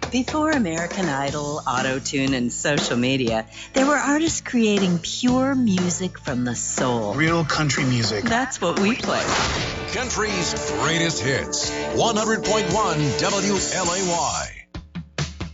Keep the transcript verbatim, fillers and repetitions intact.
Before American Idol, Auto-Tune, and social media, there were artists creating pure music from the soul. Real country music. That's what we play. Country's greatest hits. one hundred point one W L A Y.